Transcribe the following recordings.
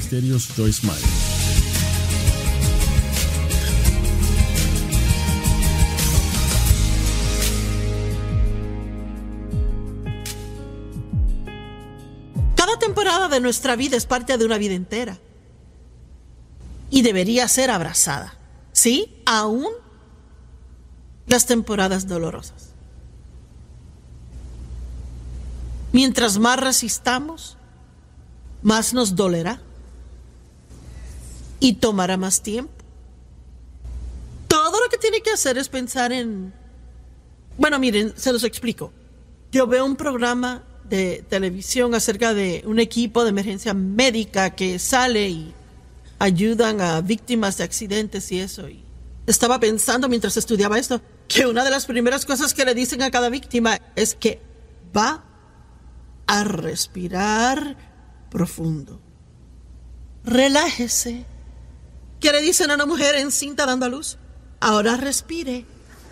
Ministerios Joyce Meyer. Cada temporada de nuestra vida es parte de una vida entera y debería ser abrazada, ¿sí? Aún las temporadas dolorosas. Mientras más resistamos, más nos dolerá y tomará más tiempo. Todo lo que tiene que hacer es pensar en... Bueno, miren, se los explico. Yo veo un programa de televisión acerca de un equipo de emergencia médica que sale y ayudan a víctimas de accidentes y eso. Y estaba pensando mientras estudiaba esto que una de las primeras cosas que le dicen a cada víctima es que va a respirar profundo. Relájese. ¿Qué le dicen a una mujer encinta dando a luz? Ahora respire.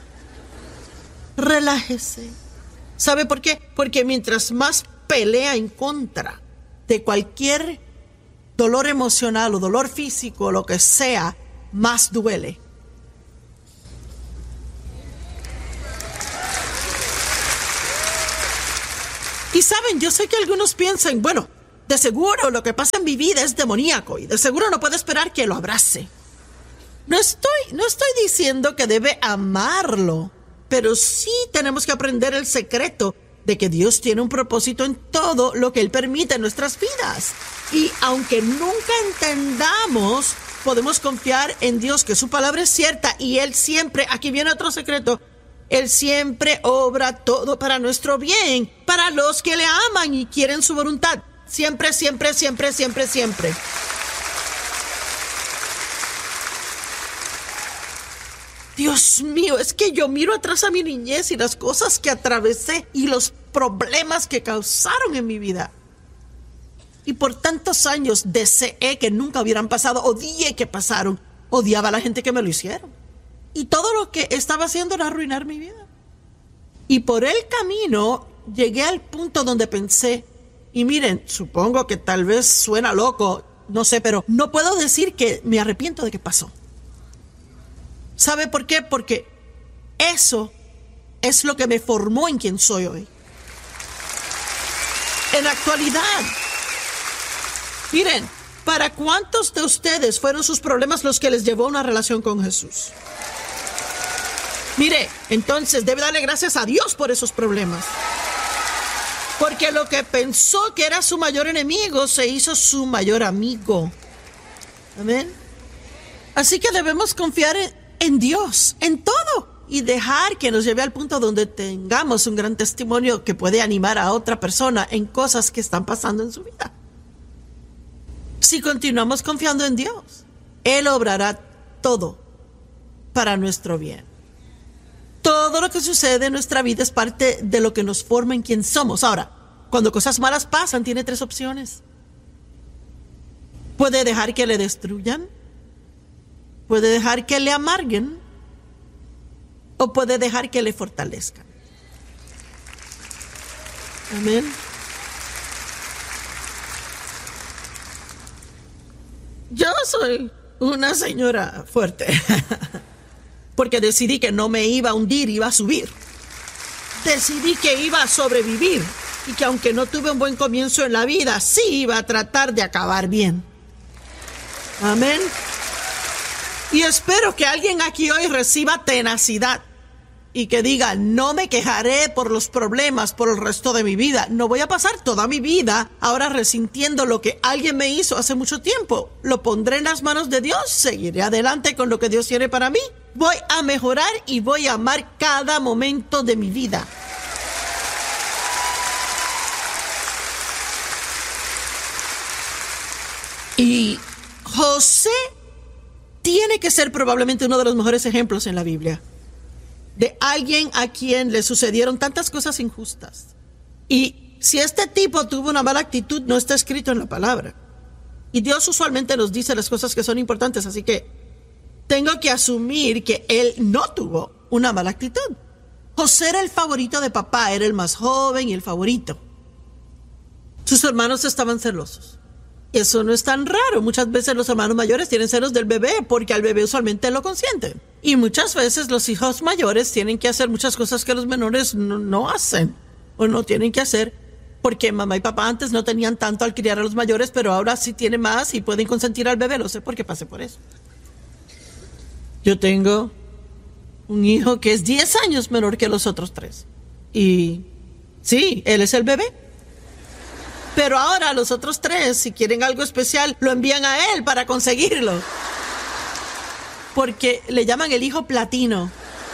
Relájese. ¿Sabe por qué? Porque mientras más pelea en contra de cualquier dolor emocional o dolor físico o lo que sea, más duele. Y saben, yo sé que algunos piensan, bueno, de seguro lo que pasa en mi vida es demoníaco y de seguro no puedo esperar que lo abrace. No estoy diciendo que debe amarlo, pero sí tenemos que aprender el secreto de que Dios tiene un propósito en todo lo que Él permite en nuestras vidas. Y aunque nunca entendamos, podemos confiar en Dios, que su palabra es cierta y Él siempre, aquí viene otro secreto, Él siempre obra todo para nuestro bien, para los que le aman y quieren su voluntad. Siempre, siempre, siempre, siempre, siempre. Dios mío, es que yo miro atrás a mi niñez y las cosas que atravesé y los problemas que causaron en mi vida. Y por tantos años deseé que nunca hubieran pasado, odié que pasaron, odiaba a la gente que me lo hicieron. Y todo lo que estaba haciendo era arruinar mi vida. Y por el camino llegué al punto donde pensé, y miren, supongo que tal vez suena loco, no sé, pero no puedo decir que me arrepiento de que pasó. ¿Sabe por qué? Porque eso es lo que me formó en quien soy hoy. En la actualidad, miren, ¿para cuántos de ustedes fueron sus problemas los que les llevó a una relación con Jesús? Mire, entonces debe darle gracias a Dios por esos problemas. Porque lo que pensó que era su mayor enemigo se hizo su mayor amigo. Amén. Así que debemos confiar en Dios, en todo, y dejar que nos lleve al punto donde tengamos un gran testimonio que puede animar a otra persona en cosas que están pasando en su vida. Si continuamos confiando en Dios, Él obrará todo para nuestro bien. Todo lo que sucede en nuestra vida es parte de lo que nos forma en quien somos. Ahora, cuando cosas malas pasan, tiene tres opciones. Puede dejar que le destruyan, puede dejar que le amarguen, o puede dejar que le fortalezcan. Amén. Yo soy una señora fuerte. Porque decidí que no me iba a hundir, iba a subir. Decidí que iba a sobrevivir y que aunque no tuve un buen comienzo en la vida, sí iba a tratar de acabar bien. Amén. Y espero que alguien aquí hoy reciba tenacidad y que diga, no me quejaré por los problemas por el resto de mi vida. No voy a pasar toda mi vida ahora resintiendo lo que alguien me hizo hace mucho tiempo. Lo pondré en las manos de Dios, seguiré adelante con lo que Dios tiene para mí. Voy a mejorar y voy a amar cada momento de mi vida. Y José tiene que ser probablemente uno de los mejores ejemplos en la Biblia de alguien a quien le sucedieron tantas cosas injustas. Y si este tipo tuvo una mala actitud, no está escrito en la palabra. Y Dios usualmente nos dice las cosas que son importantes, así que tengo que asumir que él no tuvo una mala actitud. José era el favorito de papá, era el más joven y el favorito. Sus hermanos estaban celosos. Eso no es tan raro. Muchas veces los hermanos mayores tienen celos del bebé porque al bebé usualmente lo consienten. Y muchas veces los hijos mayores tienen que hacer muchas cosas que los menores no hacen o no tienen que hacer porque mamá y papá antes no tenían tanto al criar a los mayores, pero ahora sí tienen más y pueden consentir al bebé. Lo sé porque pasé por eso. Yo tengo un hijo que es 10 años menor que los otros 3. Y sí, él es el bebé. Pero ahora los otros 3, si quieren algo especial, lo envían a él para conseguirlo. Porque le llaman el hijo platino.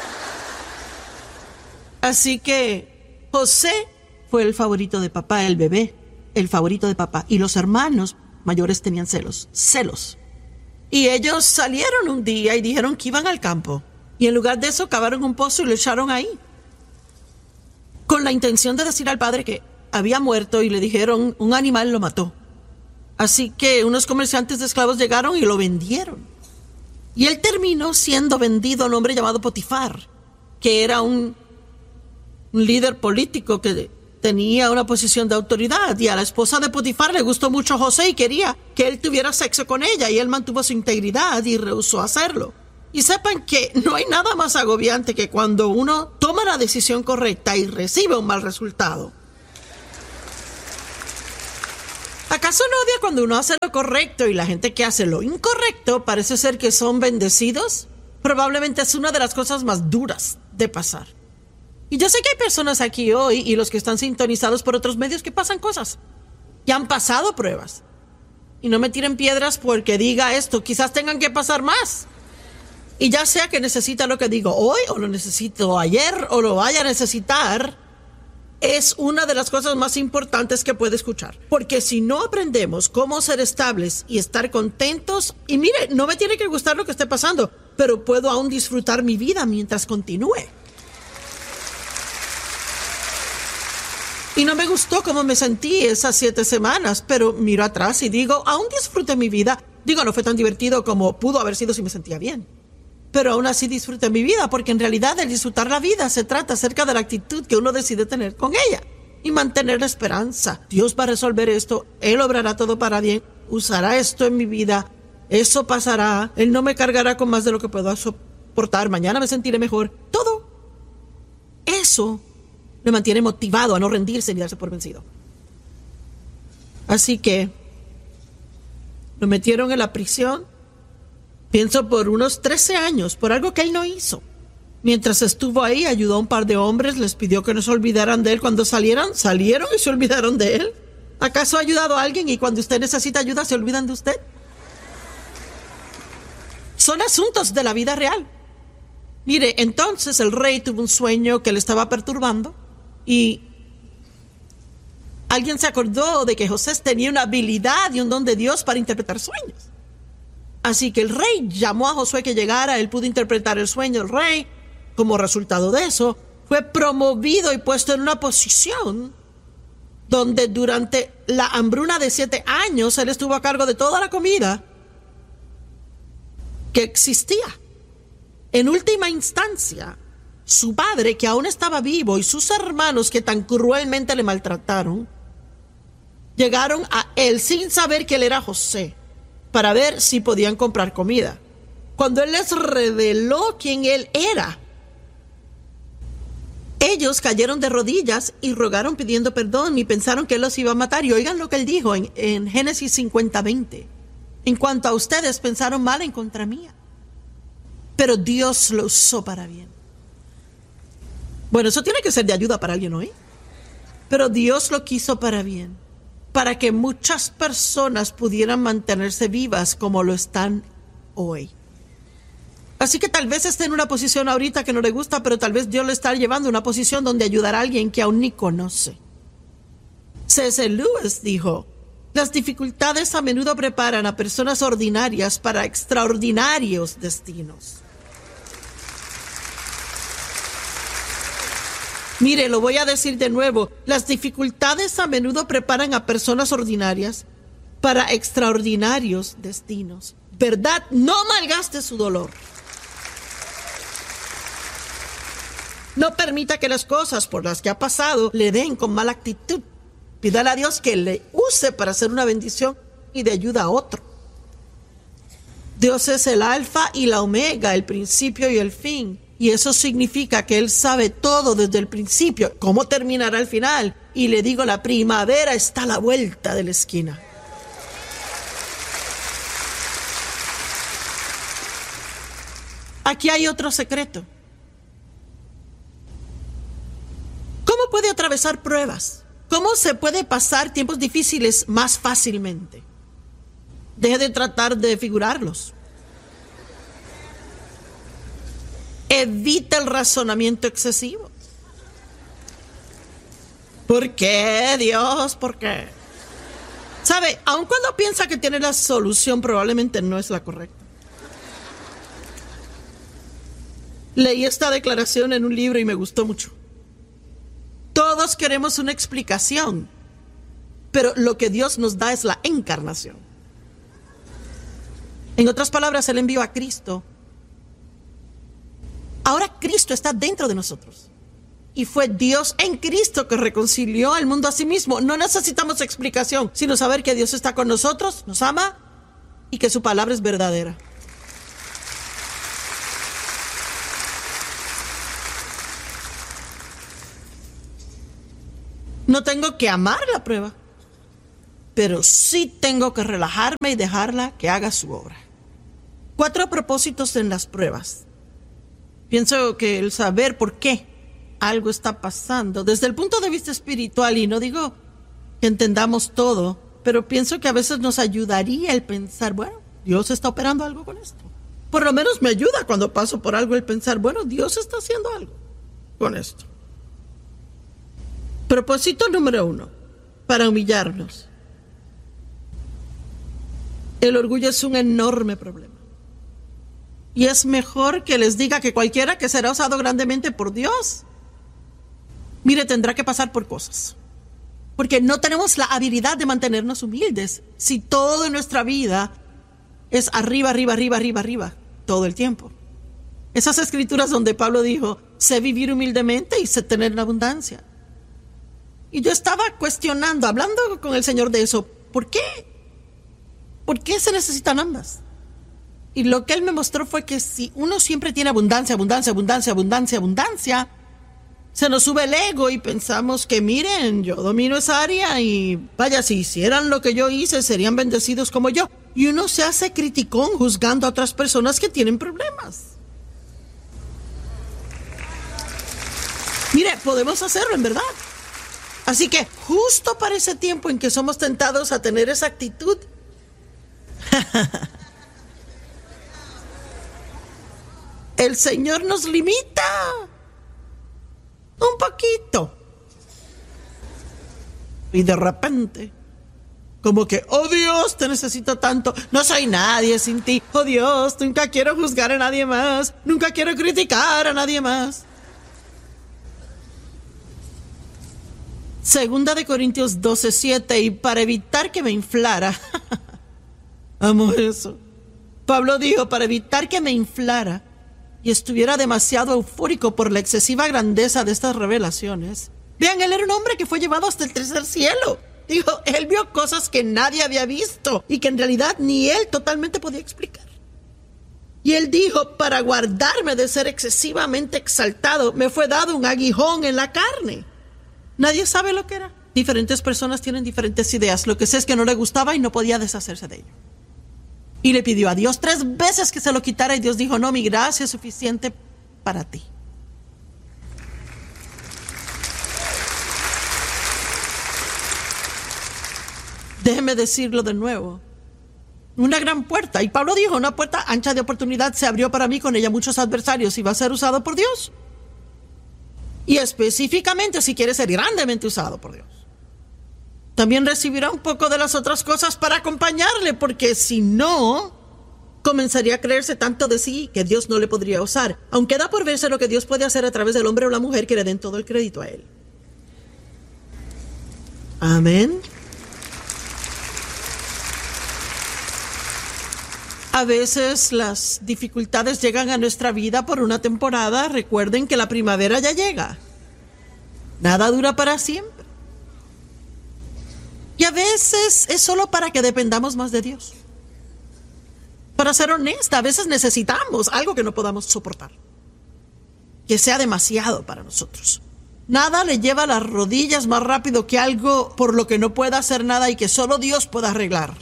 Así que José fue el favorito de papá, el bebé, el favorito de papá. Y los hermanos mayores tenían celos. Y ellos salieron un día y dijeron que iban al campo. Y en lugar de eso, cavaron un pozo y lo echaron ahí. Con la intención de decir al padre que había muerto y le dijeron, un animal lo mató. Así que unos comerciantes de esclavos llegaron y lo vendieron. Y él terminó siendo vendido a un hombre llamado Potifar, que era un líder político que tenía una posición de autoridad. Y a la esposa de Potifar le gustó mucho José y quería que él tuviera sexo con ella. Y él mantuvo su integridad y rehusó hacerlo. Y sepan que no hay nada más agobiante que cuando uno toma la decisión correcta y recibe un mal resultado. ¿Acaso no odia cuando uno hace lo correcto y la gente que hace lo incorrecto parece ser que son bendecidos? Probablemente es una de las cosas más duras de pasar. Y yo sé que hay personas aquí hoy y los que están sintonizados por otros medios que pasan cosas, que han pasado pruebas. Y no me tiren piedras porque diga esto, quizás tengan que pasar más. Y ya sea que necesita lo que digo hoy o lo necesito ayer o lo vaya a necesitar, es una de las cosas más importantes que puede escuchar. Porque si no aprendemos cómo ser estables y estar contentos, y mire, no me tiene que gustar lo que esté pasando, pero puedo aún disfrutar mi vida mientras continúe. Y no me gustó cómo me sentí esas 7 semanas, pero miro atrás y digo, aún disfruté mi vida. Digo, no fue tan divertido como pudo haber sido si me sentía bien. Pero aún así disfruté mi vida, porque en realidad el disfrutar la vida se trata acerca de la actitud que uno decide tener con ella y mantener la esperanza. Dios va a resolver esto, Él obrará todo para bien, usará esto en mi vida, eso pasará, Él no me cargará con más de lo que puedo soportar, mañana me sentiré mejor. Todo eso le mantiene motivado a no rendirse ni darse por vencido. Así que lo metieron en la prisión. Pienso por unos 13 años, por algo que él no hizo. Mientras estuvo ahí, ayudó a un par de hombres, les pidió que no se olvidaran de él cuando salieron y se olvidaron de él. ¿Acaso ha ayudado a alguien y cuando usted necesita ayuda se olvidan de usted? Son asuntos de la vida real. Mire, entonces el rey tuvo un sueño que le estaba perturbando y alguien se acordó de que José tenía una habilidad y un don de Dios para interpretar sueños. Así que el rey llamó a Josué que llegara, él pudo interpretar el sueño. El rey, como resultado de eso, fue promovido y puesto en una posición donde durante la hambruna de 7 años él estuvo a cargo de toda la comida que existía. En última instancia, su padre, que aún estaba vivo, y sus hermanos, que tan cruelmente le maltrataron, llegaron a él sin saber que él era José, para ver si podían comprar comida. Cuando él les reveló quién él era, ellos cayeron de rodillas y rogaron pidiendo perdón y pensaron que él los iba a matar. Y oigan lo que él dijo en Génesis 50:20. En cuanto a ustedes, pensaron mal en contra mía, pero Dios lo usó para bien. Bueno, eso tiene que ser de ayuda para alguien hoy. Pero Dios lo quiso para bien, para que muchas personas pudieran mantenerse vivas como lo están hoy. Así que tal vez esté en una posición ahorita que no le gusta, pero tal vez Dios le está llevando a una posición donde ayudará a alguien que aún ni conoce. C.S. Lewis dijo, las dificultades a menudo preparan a personas ordinarias para extraordinarios destinos. Mire, lo voy a decir de nuevo. Las dificultades a menudo preparan a personas ordinarias para extraordinarios destinos. ¿Verdad? No malgaste su dolor. No permita que las cosas por las que ha pasado le den con mala actitud. Pídale a Dios que le use para hacer una bendición y de ayuda a otro. Dios es el alfa y la omega, el principio y el fin. Y eso significa que Él sabe todo desde el principio, cómo terminará al final. Y le digo, la primavera está a la vuelta de la esquina. Aquí hay otro secreto. ¿Cómo puede atravesar pruebas? ¿Cómo se puede pasar tiempos difíciles más fácilmente? Deje de tratar de figurarlos. Evita el razonamiento excesivo. ¿Por qué, Dios? ¿Por qué? ¿Sabe? Aun cuando piensa que tiene la solución, probablemente no es la correcta. Leí esta declaración en un libro y me gustó mucho. Todos queremos una explicación, pero lo que Dios nos da es la encarnación. En otras palabras, Él envió a Cristo. Ahora Cristo está dentro de nosotros. Y fue Dios en Cristo que reconcilió al mundo a sí mismo. No necesitamos explicación, sino saber que Dios está con nosotros, nos ama y que su palabra es verdadera. No tengo que amar la prueba, pero sí tengo que relajarme y dejarla que haga su obra. 4 propósitos en las pruebas. Pienso que el saber por qué algo está pasando, desde el punto de vista espiritual, y no digo que entendamos todo, pero pienso que a veces nos ayudaría el pensar, bueno, Dios está operando algo con esto. Por lo menos me ayuda cuando paso por algo el pensar, bueno, Dios está haciendo algo con esto. Propósito número 1, para humillarnos. El orgullo es un enorme problema. Y es mejor que les diga que cualquiera que será usado grandemente por Dios, mire, tendrá que pasar por cosas. Porque no tenemos la habilidad de mantenernos humildes si todo en nuestra vida es arriba, arriba, arriba, arriba, arriba, todo el tiempo. Esas escrituras donde Pablo dijo, sé vivir humildemente y sé tener en abundancia. Y yo estaba cuestionando, hablando con el Señor de eso. ¿Por qué? ¿Por qué se necesitan ambas? Y lo que Él me mostró fue que si uno siempre tiene abundancia, abundancia, abundancia, abundancia, abundancia, se nos sube el ego y pensamos que miren, yo domino esa área y vaya, si hicieran lo que yo hice, serían bendecidos como yo. Y uno se hace criticón juzgando a otras personas que tienen problemas. Mire, podemos hacerlo en verdad. Así que justo para ese tiempo en que somos tentados a tener esa actitud, el Señor nos limita un poquito. Y de repente, como que, oh Dios, te necesito tanto, no soy nadie sin ti. Oh Dios, nunca quiero juzgar a nadie más, nunca quiero criticar a nadie más. Segunda de Corintios 12:7, y para evitar que me inflara, amo eso. Pablo dijo, para evitar que me inflara y estuviera demasiado eufórico por la excesiva grandeza de estas revelaciones. Vean, él era un hombre que fue llevado hasta el tercer cielo. Dijo, él vio cosas que nadie había visto y que en realidad ni él totalmente podía explicar. Y él dijo, para guardarme de ser excesivamente exaltado, me fue dado un aguijón en la carne. Nadie sabe lo que era. Diferentes personas tienen diferentes ideas. Lo que sé es que no le gustaba y no podía deshacerse de ello. Y le pidió a Dios 3 veces que se lo quitara y Dios dijo, no, mi gracia es suficiente para ti. Déjeme decirlo de nuevo. Una gran puerta. Y Pablo dijo, una puerta ancha de oportunidad se abrió para mí, con ella muchos adversarios, y va a ser usado por Dios. Y específicamente si quiere ser grandemente usado por Dios. También recibirá un poco de las otras cosas para acompañarle, porque si no, comenzaría a creerse tanto de sí que Dios no le podría usar. Aunque da por verse lo que Dios puede hacer a través del hombre o la mujer que le den todo el crédito a Él. Amén. A veces las dificultades llegan a nuestra vida por una temporada. Recuerden que la primavera ya llega. Nada dura para siempre. Y a veces es solo para que dependamos más de Dios. Para ser honesta, a veces necesitamos algo que no podamos soportar, que sea demasiado para nosotros. Nada le lleva a las rodillas más rápido que algo por lo que no pueda hacer nada y que solo Dios pueda arreglar.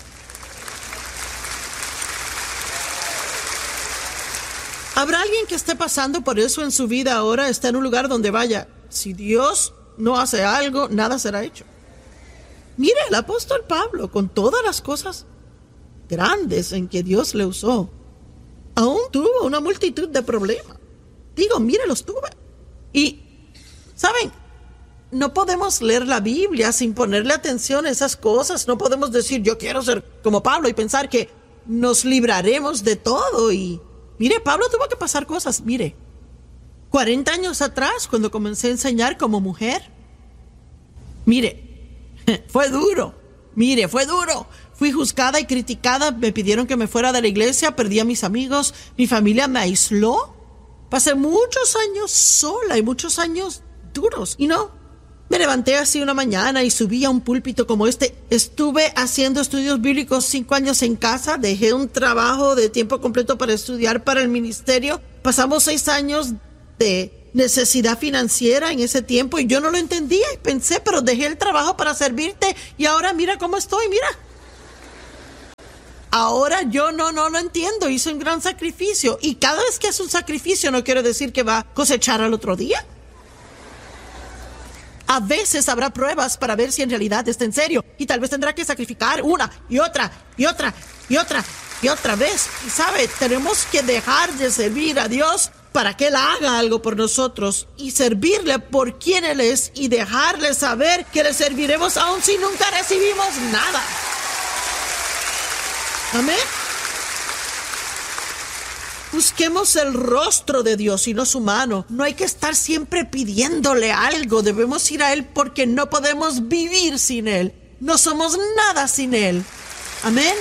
¿Habrá alguien que esté pasando por eso en su vida ahora? Está en un lugar donde vaya, si Dios no hace algo, nada será hecho. Mire, el apóstol Pablo, con todas las cosas grandes en que Dios le usó, aún tuvo una multitud de problemas. Mire, los tuve. Y, ¿saben? No podemos leer la Biblia sin ponerle atención a esas cosas. No podemos decir, yo quiero ser como Pablo y pensar que nos libraremos de todo. Y, mire, Pablo tuvo que pasar cosas. Mire, 40 años atrás, cuando comencé a enseñar como mujer, mire, fue duro. Mire, fue duro. Fui juzgada y criticada, me pidieron que me fuera de la iglesia, perdí a mis amigos, mi familia me aisló. Pasé muchos años sola y muchos años duros. Y no, me levanté así una mañana y subí a un púlpito como este. Estuve haciendo estudios bíblicos 5 años en casa, dejé un trabajo de tiempo completo para estudiar para el ministerio. Pasamos 6 años de necesidad financiera en ese tiempo y yo no lo entendía y pensé, pero dejé el trabajo para servirte y ahora mira cómo estoy, mira. Ahora yo no lo entiendo, hice un gran sacrificio y cada vez que hace un sacrificio no quiere decir que va a cosechar al otro día. A veces habrá pruebas para ver si en realidad está en serio y tal vez tendrá que sacrificar una y otra y otra y otra y otra vez. Y sabe, tenemos que dejar de servir a Dios para que Él haga algo por nosotros y servirle por quien Él es y dejarle saber que le serviremos aun si nunca recibimos nada. Amén. Busquemos el rostro de Dios y no su mano. No hay que estar siempre pidiéndole algo. Debemos ir a Él porque no podemos vivir sin Él. No somos nada sin Él. Amén.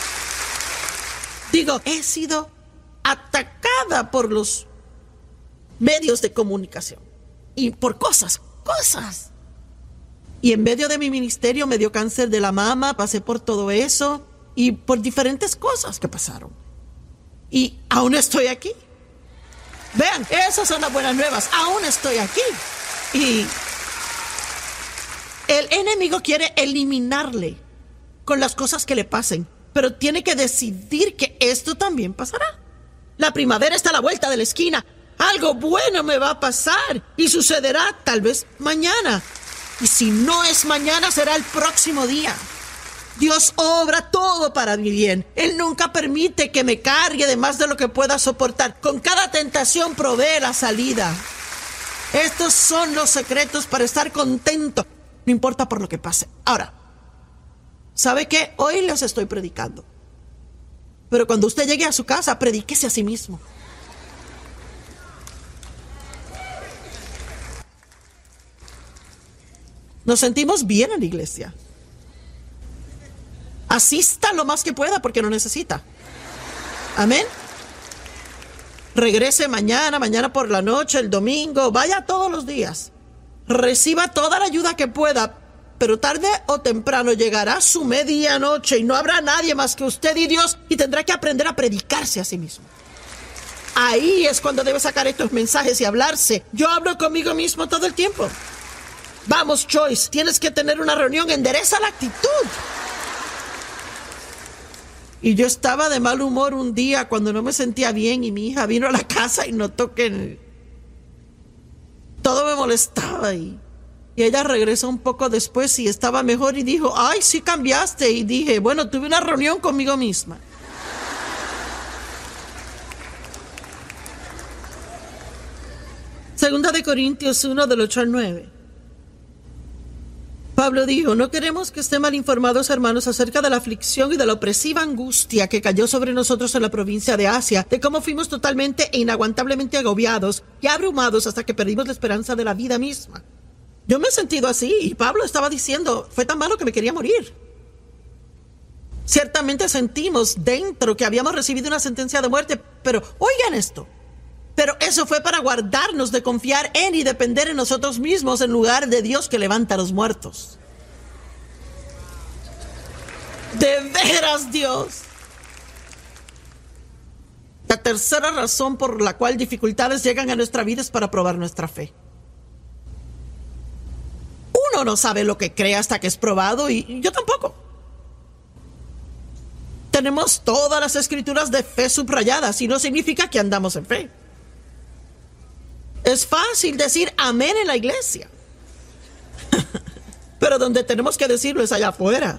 He sido atacada por los medios de comunicación y por cosas. Y en medio de mi ministerio me dio cáncer de la mama, pasé por todo eso y por diferentes cosas que pasaron. Y aún estoy aquí. Vean, esas son las buenas nuevas. Aún estoy aquí. Y el enemigo quiere eliminarle con las cosas que le pasen, pero tiene que decidir que esto también pasará. La primavera está a la vuelta de la esquina. Algo bueno me va a pasar y sucederá tal vez mañana. Y si no es mañana, será el próximo día. Dios obra todo para mi bien. Él nunca permite que me cargue de más de lo que pueda soportar. Con cada tentación provee la salida. Estos son los secretos para estar contento, no importa por lo que pase. Ahora, ¿sabe qué? Hoy les estoy predicando. Pero cuando usted llegue a su casa, predíquese a sí mismo. Nos sentimos bien en la iglesia. Asista lo más que pueda porque no necesita. Amén. Regrese mañana por la noche, el domingo, vaya todos los días. Reciba toda la ayuda que pueda, pero tarde o temprano llegará su medianoche y no habrá nadie más que usted y Dios y tendrá que aprender a predicarse a sí mismo. Ahí es cuando debe sacar estos mensajes y hablarse. Yo hablo conmigo mismo todo el tiempo. Vamos, Joyce, tienes que tener una reunión, endereza la actitud. Y yo estaba de mal humor un día cuando no me sentía bien y mi hija vino a la casa y notó que todo me molestaba y ella regresó un poco después y estaba mejor y dijo, ay, sí cambiaste. Y dije, bueno, tuve una reunión conmigo misma. Segunda de Corintios 1, del 8 al 9. Pablo dijo, no queremos que estén mal informados, hermanos, acerca de la aflicción y de la opresiva angustia que cayó sobre nosotros en la provincia de Asia, de cómo fuimos totalmente e inaguantablemente agobiados y abrumados hasta que perdimos la esperanza de la vida misma. Yo me he sentido así y Pablo estaba diciendo, fue tan malo que me quería morir. Ciertamente sentimos dentro que habíamos recibido una sentencia de muerte, pero oigan esto. Pero eso fue para guardarnos de confiar en y depender en nosotros mismos en lugar de Dios que levanta a los muertos. De veras, Dios. La tercera razón por la cual dificultades llegan a nuestra vida es para probar nuestra fe. Uno no sabe lo que cree hasta que es probado, y yo tampoco. Tenemos todas las escrituras de fe subrayadas y no significa que andamos en fe. Es fácil decir amén en la iglesia, pero donde tenemos que decirlo es allá afuera.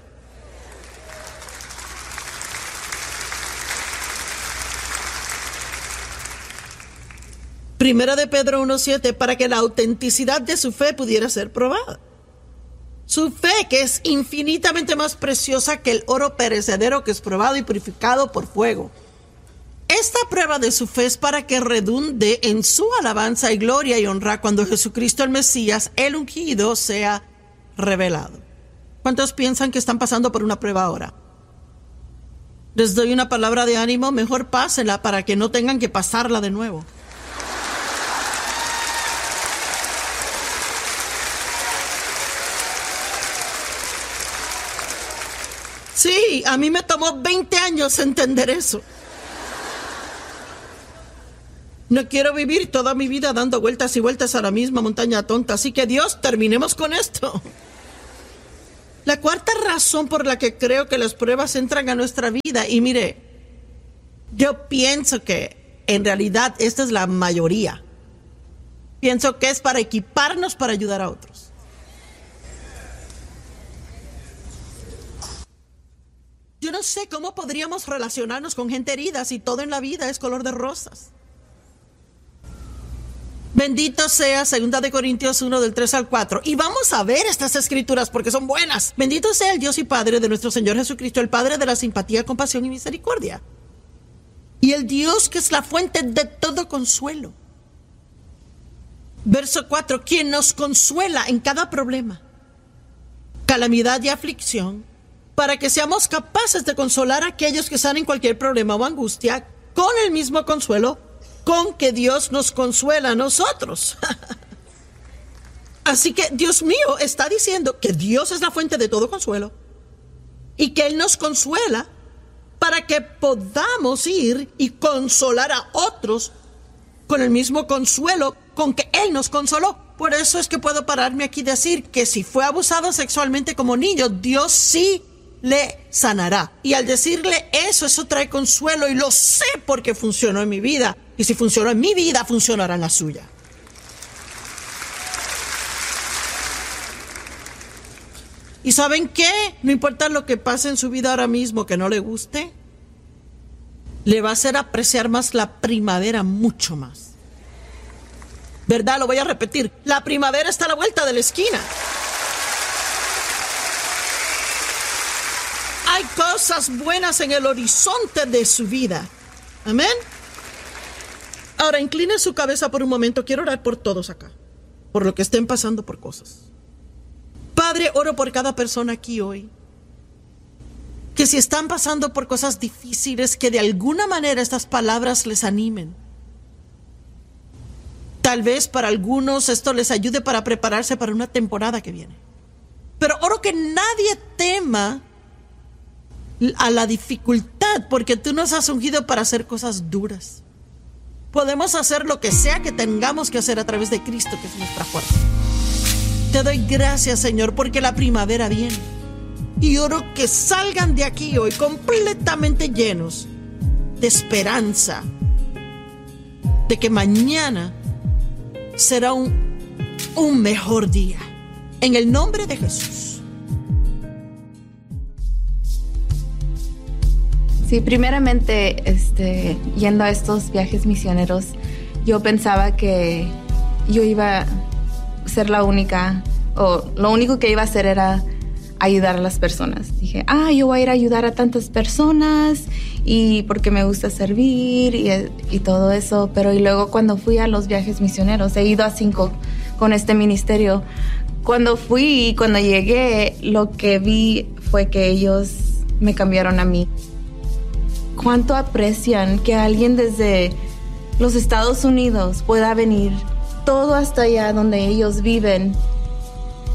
Primera de Pedro 1:7, para que la autenticidad de su fe pudiera ser probada. Su fe, que es infinitamente más preciosa que el oro perecedero que es probado y purificado por fuego. Esta prueba de su fe es para que redunde en su alabanza y gloria y honra cuando Jesucristo el Mesías, el ungido, sea revelado. ¿Cuántos piensan que están pasando por una prueba ahora? Les doy una palabra de ánimo, mejor pásenla para que no tengan que pasarla de nuevo. Sí, a mí me tomó 20 años entender eso. No quiero vivir toda mi vida dando vueltas y vueltas a la misma montaña tonta, así que Dios, terminemos con esto. La cuarta razón por la que creo que las pruebas entran a nuestra vida, y mire, yo pienso que en realidad esta es la mayoría. Pienso que es para equiparnos para ayudar a otros. Yo no sé cómo podríamos relacionarnos con gente herida si todo en la vida es color de rosas. Bendito sea 2 de Corintios 1 del 3 al 4. Y vamos a ver estas escrituras porque son buenas. Bendito sea el Dios y Padre de nuestro Señor Jesucristo, el Padre de la simpatía, compasión y misericordia. Y el Dios que es la fuente de todo consuelo. Verso 4. Quien nos consuela en cada problema, calamidad y aflicción, para que seamos capaces de consolar a aquellos que están en cualquier problema o angustia con el mismo consuelo con que Dios nos consuela a nosotros. Así que Dios mío está diciendo que Dios es la fuente de todo consuelo y que Él nos consuela para que podamos ir y consolar a otros con el mismo consuelo con que Él nos consoló. Por eso es que puedo pararme aquí y decir que si fue abusado sexualmente como niño, Dios sí le sanará. Y al decirle eso trae consuelo, y lo sé porque funcionó en mi vida. Y si funcionó en mi vida, funcionará en la suya. ¿Y saben qué? No importa lo que pase en su vida ahora mismo que no le guste, le va a hacer apreciar más la primavera mucho más. ¿Verdad? Lo voy a repetir. La primavera está a la vuelta de la esquina. Hay cosas buenas en el horizonte de su vida. Amén. Ahora, incline su cabeza por un momento. Quiero orar por todos acá, por lo que estén pasando por cosas. Padre, oro por cada persona aquí hoy, que si están pasando por cosas difíciles, que de alguna manera estas palabras les animen. Tal vez para algunos esto les ayude para prepararse para una temporada que viene. Pero oro que nadie tema a la dificultad, porque tú nos has ungido para hacer cosas duras. Podemos hacer lo que sea que tengamos que hacer a través de Cristo, que es nuestra fuerza. Te doy gracias, Señor, porque la primavera viene. Y oro que salgan de aquí hoy completamente llenos de esperanza, de que mañana será un mejor día. En el nombre de Jesús. Sí, primeramente, yendo a estos viajes misioneros, yo pensaba que yo iba a ser la única, o lo único que iba a hacer era ayudar a las personas. Dije, yo voy a ir a ayudar a tantas personas, y porque me gusta servir y todo eso. Pero y luego cuando fui a los viajes misioneros, he ido a 5 con este ministerio. Cuando fui y cuando llegué, lo que vi fue que ellos me cambiaron a mí. Cuánto aprecian que alguien desde los Estados Unidos pueda venir todo hasta allá donde ellos viven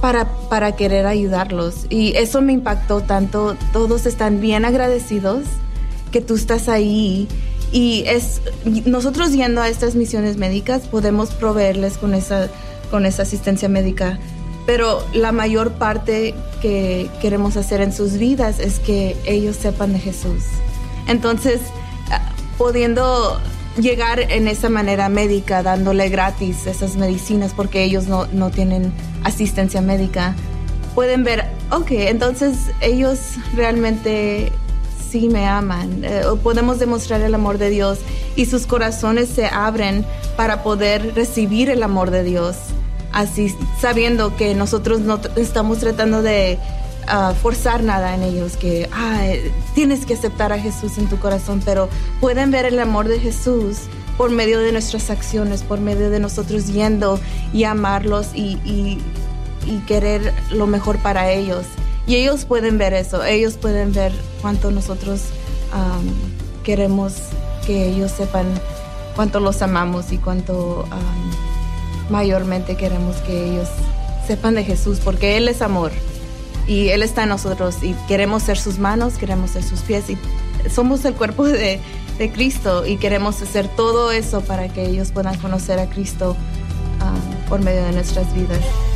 para querer ayudarlos. Y eso me impactó tanto. Todos están bien agradecidos que tú estás ahí. Y nosotros yendo a estas misiones médicas podemos proveerles con esa asistencia médica. Pero la mayor parte que queremos hacer en sus vidas es que ellos sepan de Jesús. Entonces, pudiendo llegar en esa manera médica, dándole gratis esas medicinas porque ellos no tienen asistencia médica, pueden ver, entonces ellos realmente sí me aman. Podemos demostrar el amor de Dios y sus corazones se abren para poder recibir el amor de Dios. Así, sabiendo que nosotros no estamos tratando de forzar nada en ellos, que tienes que aceptar a Jesús en tu corazón, pero pueden ver el amor de Jesús por medio de nuestras acciones, por medio de nosotros yendo y amarlos y querer lo mejor para ellos. Y ellos pueden ver eso, ellos pueden ver cuánto nosotros queremos que ellos sepan cuánto los amamos y cuánto mayormente queremos que ellos sepan de Jesús, porque Él es amor y Él está en nosotros y queremos ser sus manos, queremos ser sus pies y somos el cuerpo de Cristo y queremos hacer todo eso para que ellos puedan conocer a Cristo por medio de nuestras vidas.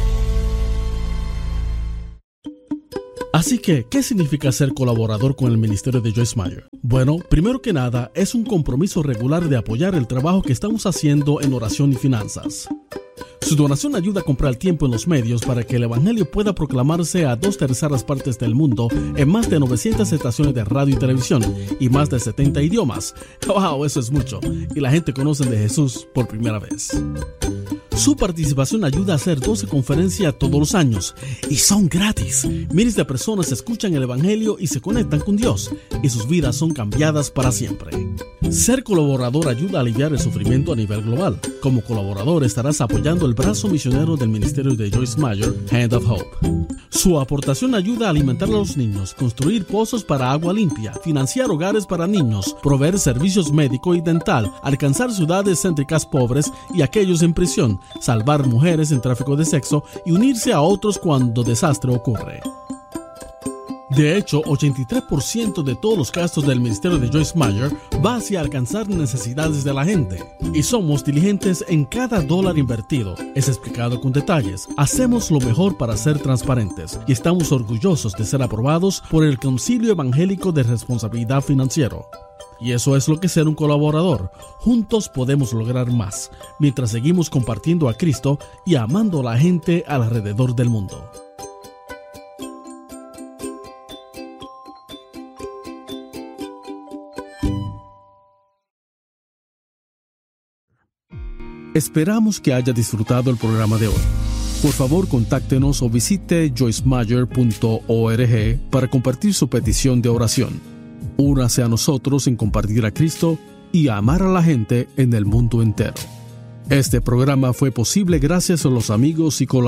Así que, ¿qué significa ser colaborador con el ministerio de Joyce Meyer? Bueno, primero que nada, es un compromiso regular de apoyar el trabajo que estamos haciendo en oración y finanzas. Su donación ayuda a comprar tiempo en los medios para que el evangelio pueda proclamarse a 2/3 partes del mundo en más de 900 estaciones de radio y televisión y más de 70 idiomas. ¡Wow! Eso es mucho. Y la gente conoce de Jesús por primera vez. Su participación ayuda a hacer 12 conferencias todos los años y son gratis. Miles de personas escuchan el evangelio y se conectan con Dios y sus vidas son cambiadas para siempre. Ser colaborador ayuda a aliviar el sufrimiento a nivel global. Como colaborador estarás apoyando el brazo misionero del ministerio de Joyce Meyer, Hand of Hope. Su aportación ayuda a alimentar a los niños, construir pozos para agua limpia, financiar hogares para niños, proveer servicios médico y dental, alcanzar ciudades céntricas pobres y aquellos en prisión, salvar mujeres en tráfico de sexo y unirse a otros cuando desastre ocurre. De hecho, 83% de todos los gastos del ministerio de Joyce Meyer va hacia alcanzar necesidades de la gente. Y somos diligentes en cada dólar invertido. Es explicado con detalles. Hacemos lo mejor para ser transparentes y estamos orgullosos de ser aprobados por el Concilio Evangélico de Responsabilidad Financiera. Y eso es lo que es ser un colaborador. Juntos podemos lograr más, mientras seguimos compartiendo a Cristo y amando a la gente alrededor del mundo. Esperamos que haya disfrutado el programa de hoy. Por favor, contáctenos o visite joycemeyer.org para compartir su petición de oración. Únase a nosotros en compartir a Cristo y a amar a la gente en el mundo entero. Este programa fue posible gracias a los amigos y colaboradores